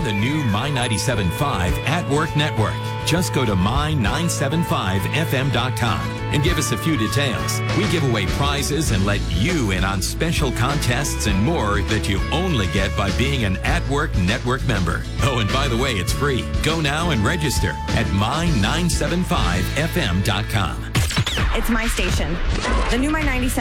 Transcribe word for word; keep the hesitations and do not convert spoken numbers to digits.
Join the new My ninety-seven point five At Work Network. Just go to my nine seven five f m dot com and give us a few details. We give away prizes and let you in on special contests and more that you only get by being an At Work Network member. Oh, and by the way, it's free. Go now and register at my nine seven five f m dot com. It's my station. The new My ninety-seven